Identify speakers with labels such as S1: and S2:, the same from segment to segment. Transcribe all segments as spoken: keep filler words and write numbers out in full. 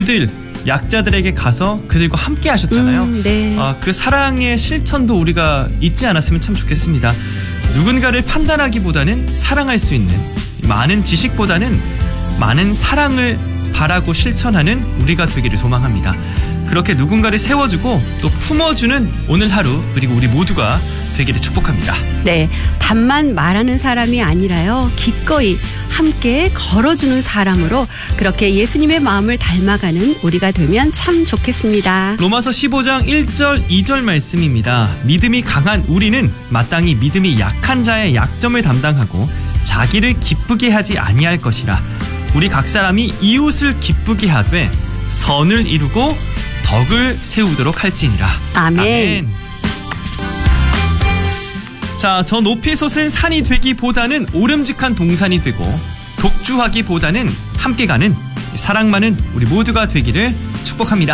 S1: 들 약자들에게 가서 그들과 함께 하셨잖아요.
S2: 음, 네.
S1: 어, 그 사랑의 실천도 우리가 잊지 않았으면 참 좋겠습니다. 누군가를 판단하기보다는 사랑할 수 있는, 많은 지식보다는 많은 사랑을 바라고 실천하는 우리가 되기를 소망합니다. 그렇게 누군가를 세워주고 또 품어주는 오늘 하루, 그리고 우리 모두가 되기를 축복합니다.
S2: 네, 답만 말하는 사람이 아니라요, 기꺼이 함께 걸어주는 사람으로 그렇게 예수님의 마음을 닮아가는 우리가 되면 참 좋겠습니다.
S1: 로마서 십오 장 일 절 이 절 말씀입니다. 믿음이 강한 우리는 마땅히 믿음이 약한 자의 약점을 담당하고 자기를 기쁘게 하지 아니할 것이라. 우리 각 사람이 이웃을 기쁘게 하되 선을 이루고 덕을 세우도록 할지니라.
S2: 아멘.
S1: 아멘. 자, 저 높이 솟은 산이 되기보다는 오름직한 동산이 되고 독주하기보다는 함께 가는 사랑 많은 우리 모두가 되기를 축복합니다.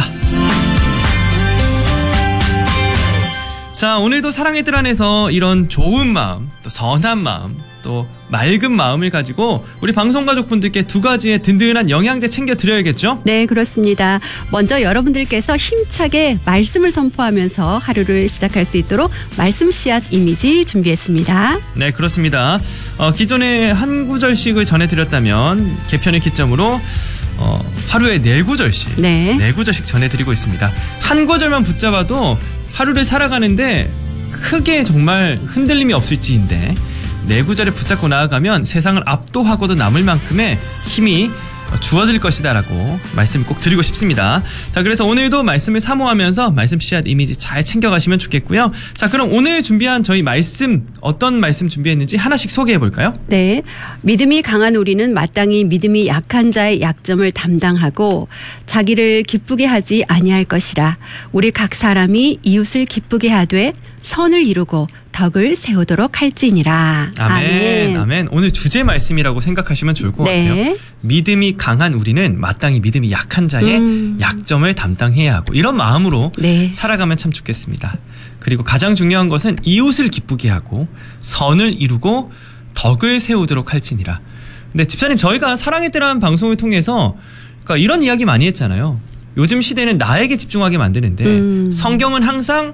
S1: 자, 오늘도 사랑의 뜰 안에서 이런 좋은 마음, 또 선한 마음, 또 맑은 마음을 가지고 우리 방송가족분들께 두 가지의 든든한 영양제 챙겨드려야겠죠?
S2: 네, 그렇습니다. 먼저 여러분들께서 힘차게 말씀을 선포하면서 하루를 시작할 수 있도록 말씀 씨앗 이미지 준비했습니다.
S1: 네, 그렇습니다. 어, 기존에 한 구절씩을 전해드렸다면 개편을 기점으로 어, 하루에 네 구절씩,
S2: 네.
S1: 네 구절씩 전해드리고 있습니다. 한 구절만 붙잡아도 하루를 살아가는데 크게 정말 흔들림이 없을지인데 네 구절에 붙잡고 나아가면 세상을 압도하고도 남을 만큼의 힘이 주어질 것이다라고 말씀 꼭 드리고 싶습니다. 자, 그래서 오늘도 말씀을 사모하면서 말씀 씨앗 이미지 잘 챙겨가시면 좋겠고요. 자, 그럼 오늘 준비한 저희 말씀, 어떤 말씀 준비했는지 하나씩 소개해 볼까요?
S2: 네, 믿음이 강한 우리는 마땅히 믿음이 약한 자의 약점을 담당하고 자기를 기쁘게 하지 아니할 것이라. 우리 각 사람이 이웃을 기쁘게 하되 선을 이루고 덕을 세우도록 할지니라.
S1: 아멘, 아멘. 아멘. 오늘 주제 말씀이라고 생각하시면 좋을 것
S2: 네.
S1: 같아요. 믿음이 강한 우리는 마땅히 믿음이 약한 자의
S2: 음.
S1: 약점을 담당해야 하고, 이런 마음으로
S2: 네.
S1: 살아가면 참 좋겠습니다. 그리고 가장 중요한 것은 이웃을 기쁘게 하고 선을 이루고 덕을 세우도록 할지니라. 근데 집사님, 저희가 사랑의 뜰이라는 방송을 통해서 그러니까 이런 이야기 많이 했잖아요. 요즘 시대는 나에게 집중하게 만드는데
S2: 음.
S1: 성경은 항상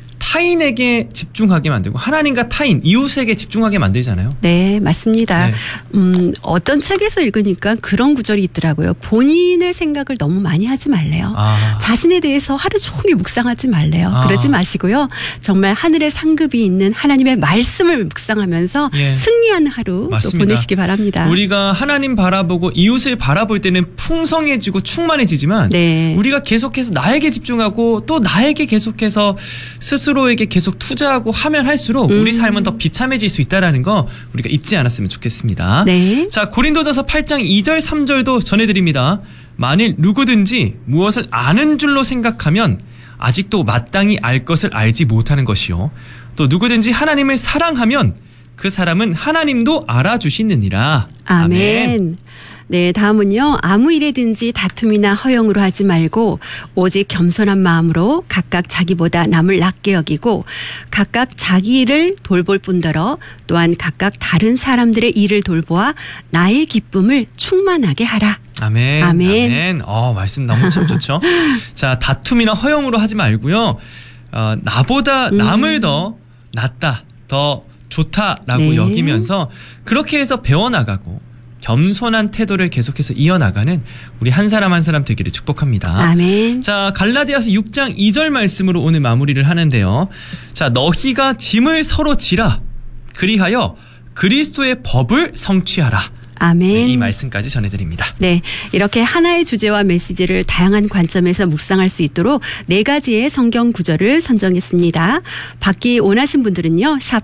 S1: 타인에게 집중하게 만들고 하나님과 타인, 이웃에게 집중하게 만들잖아요.
S2: 네, 맞습니다.
S1: 네.
S2: 음, 어떤 책에서 읽으니까 그런 구절이 있더라고요. 본인의 생각을 너무 많이 하지 말래요.
S1: 아.
S2: 자신에 대해서 하루 종일 묵상하지 말래요.
S1: 아.
S2: 그러지 마시고요. 정말 하늘의 상급이 있는 하나님의 말씀을 묵상하면서
S1: 예.
S2: 승리하는 하루
S1: 맞습니다.
S2: 또 보내시기 바랍니다.
S1: 우리가 하나님 바라보고 이웃을 바라볼 때는 풍성해지고 충만해지지만
S2: 네.
S1: 우리가 계속해서 나에게 집중하고 또 나에게 계속해서 스스로에게 계속 투자하고 하면 할수록
S2: 음.
S1: 우리 삶은 더 비참해질 수 있다는 거 우리가 잊지 않았으면 좋겠습니다.
S2: 네.
S1: 자, 고린도전서 팔 장 이 절 삼 절도 전해드립니다. 만일 누구든지 무엇을 아는 줄로 생각하면 아직도 마땅히 알 것을 알지 못하는 것이요. 또 누구든지 하나님을 사랑하면 그 사람은 하나님도 알아주시느니라.
S2: 아멘.
S1: 아멘.
S2: 네, 다음은요. 아무 일에든지 다툼이나 허영으로 하지 말고 오직 겸손한 마음으로 각각 자기보다 남을 낮게 여기고 각각 자기 일을 돌볼 뿐더러 또한 각각 다른 사람들의 일을 돌보아 나의 기쁨을 충만하게 하라.
S1: 아멘.
S2: 아멘.
S1: 아멘. 어, 말씀 너무 참 좋죠. 자, 다툼이나 허영으로 하지 말고요. 어, 나보다
S2: 음.
S1: 남을 더 낫다, 더 좋다라고
S2: 네.
S1: 여기면서 그렇게 해서 배워나가고 겸손한 태도를 계속해서 이어나가는 우리 한 사람 한 사람 되기를 축복합니다.
S2: 아멘.
S1: 자, 갈라디아서 육 장 이 절 말씀으로 오늘 마무리를 하는데요. 자, 너희가 짐을 서로 지라. 그리하여 그리스도의 법을 성취하라.
S2: 아멘.
S1: 네, 이 말씀까지 전해드립니다.
S2: 네, 이렇게 하나의 주제와 메시지를 다양한 관점에서 묵상할 수 있도록 네 가지의 성경 구절을 선정했습니다. 받기 원하신 분들은요, 샵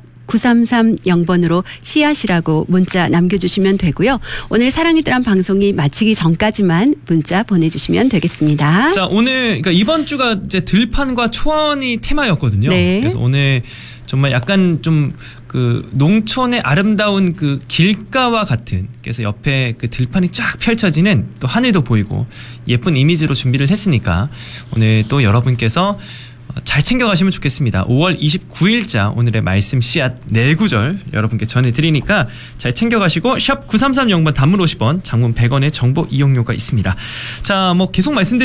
S2: 구삼삼영 번으로 씨앗이라고 문자 남겨주시면 되고요. 오늘 사랑의 뜰 방송이 마치기 전까지만 문자 보내주시면 되겠습니다.
S1: 자, 오늘 그러니까 이번 주가 이제 들판과 초원이 테마였거든요.
S2: 네.
S1: 그래서 오늘 정말 약간 좀 그 농촌의 아름다운 그 길가와 같은, 그래서 옆에 그 들판이 쫙 펼쳐지는 또 하늘도 보이고 예쁜 이미지로 준비를 했으니까 오늘 또 여러분께서 잘 챙겨가시면 좋겠습니다. 오월 이십구일자 오늘의 말씀 씨앗 네 구절 여러분께 전해드리니까 잘 챙겨가시고 샵 구삼삼영 번 단문 오십 원, 장문 백 원의 정보 이용료가 있습니다. 자, 뭐 계속 말씀드리는